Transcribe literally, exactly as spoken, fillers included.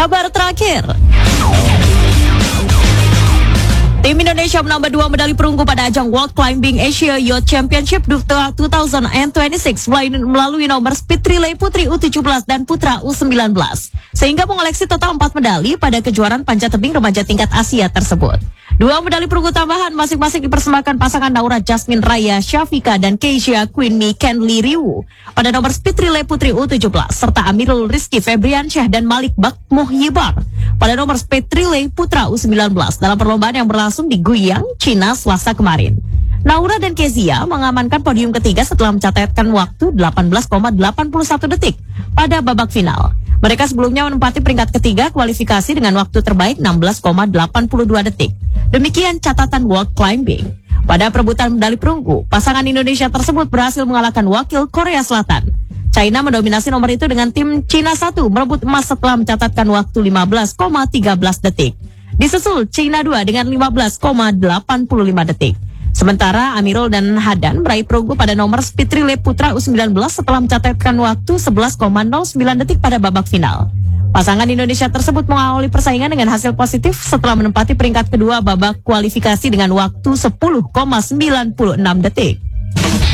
Kabar terakhir, tim Indonesia menambah dua medali perunggu pada ajang World Climbing Asia Youth Championship dua ribu dua puluh enam melalui nomor speed relay putri U tujuh belas dan putra U sembilan belas, sehingga mengoleksi total empat medali pada kejuaraan panjat tebing remaja tingkat Asia tersebut. Dua medali perunggu tambahan masing-masing dipersembahkan pasangan Naura Jasmine Raya Syafika dan Keisha Queen Mi Kenli Riwu pada nomor speed relay putri U tujuh belas, serta Amirul Rizky Febriansyah dan Malik Bak Muhyibar pada nomor speed relay putra U sembilan belas dalam perlombaan yang berlangsung di Guiyang, China Selasa kemarin. Naura dan Kezia mengamankan podium ketiga setelah mencatatkan waktu delapan belas koma delapan satu detik pada babak final. Mereka sebelumnya menempati peringkat ketiga kualifikasi dengan waktu terbaik enam belas koma delapan dua detik. Demikian catatan World Climbing. Pada perebutan medali perunggu, pasangan Indonesia tersebut berhasil mengalahkan wakil Korea Selatan. China mendominasi nomor itu dengan tim Cina satu merebut emas setelah mencatatkan waktu lima belas koma tiga belas detik. Disusul China dua dengan lima belas koma delapan lima detik. Sementara Amirul dan Hadan meraih perunggu pada nomor speed relay putra U sembilan belas setelah mencatatkan waktu sebelas koma nol sembilan detik pada babak final. Pasangan Indonesia tersebut mengawali persaingan dengan hasil positif setelah menempati peringkat kedua babak kualifikasi dengan waktu sepuluh koma sembilan enam detik.